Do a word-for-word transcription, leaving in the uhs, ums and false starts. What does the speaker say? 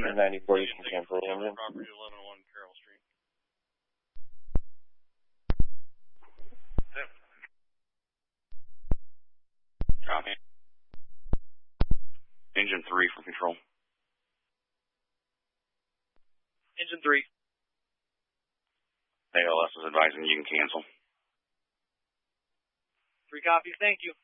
Engine ninety-four, you can cancel the engine. Property eleven oh one Carroll Street. Copy. Engine three for control. Engine three. A L S is advising you can cancel. Three copies, thank you.